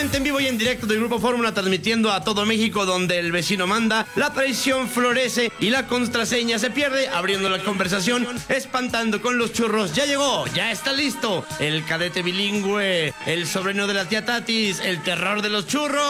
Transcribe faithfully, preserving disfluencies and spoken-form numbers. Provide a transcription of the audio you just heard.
Totalmente en vivo y en directo del Grupo Fórmula, transmitiendo a todo México, donde el vecino manda, la traición florece y la contraseña se pierde, abriendo la conversación, espantando con los churros. Ya llegó, ya está listo, el cadete bilingüe, el sobrino de la tía Tatis, el terror de los churros.